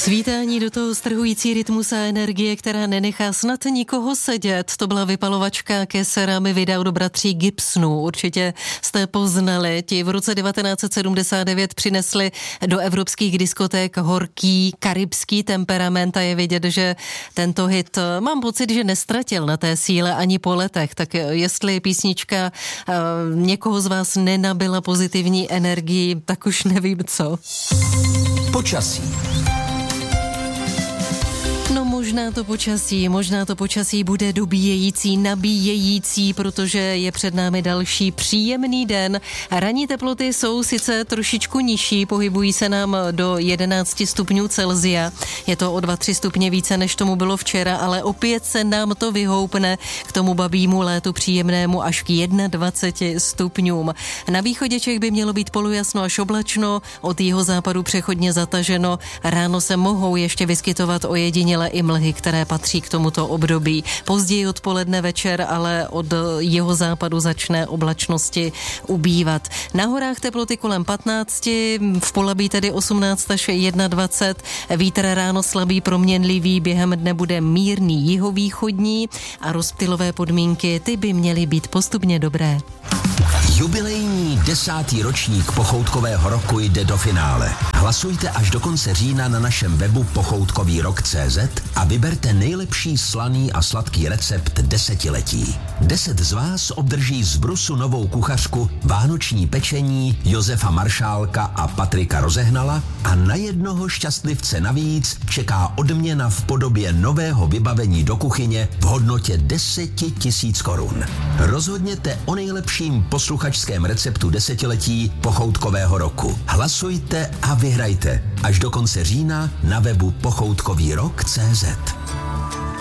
Svítání do toho strhující rytmus a energie, která nenechá snad nikoho sedět. To byla vypalovačka Kesarami vydal do bratří Gibsonů. Určitě jste poznali. Ti v roce 1979 přinesli do evropských diskoték horký karibský temperament a je vidět, že tento hit, mám pocit, že nestratil na té síle ani po letech. Tak jestli písnička někoho z vás nenabila pozitivní energii, tak už nevím co. Počasí. No možná to počasí bude dobíjející, nabíjející, protože je před námi další příjemný den. Ranní teploty jsou sice trošičku nižší, pohybují se nám do 11 stupňů Celsia. Je to o 2-3 stupně více, než tomu bylo včera, ale opět se nám to vyhoupne k tomu babímu létu příjemnému až k 21 stupňům. Na východě Čech by mělo být polojasno až oblačno, od jihozápadu přechodně zataženo. Ráno se mohou ještě vyskytovat ojediněle i mlhy, které patří k tomuto období. Později odpoledne večer, ale od jihozápadu začne oblačnosti ubývat. Na horách teploty kolem 15, v Polabí tedy 18 až 21. Vítr ráno slabý, proměnlivý, během dne bude mírný jihovýchodní a rozptylové podmínky, ty by měly být postupně dobré. Jubilejní 10. ročník Pochoutkového roku jde do finále. Hlasujte až do konce října na našem webu pochoutkovýrok.cz a vyberte nejlepší slaný a sladký recept desetiletí. 10 z vás obdrží z Brusu novou kuchařku, vánoční pečení Josefa Maršálka a Patrika Rozehnala a na jednoho šťastlivce navíc čeká odměna v podobě nového vybavení do kuchyně v hodnotě 10 000 korun. Rozhodněte o nejlepším posluchačském receptu desetiletí Pochoutkového roku. Hlasujte a vyhrajte až do konce října na webu pochoutkovýrok.cz.